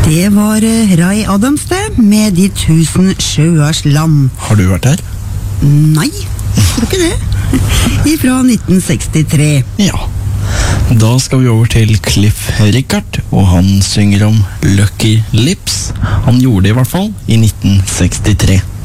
Det var Ray Adams det, med De 1000 sjøers land. Har du vært her? Nei, tror ikke det. Ifra 1963. Ja. Da skal vi over til Cliff Richard, og han synger om Lucky Lips. Han gjorde det i hvert fall i 1963.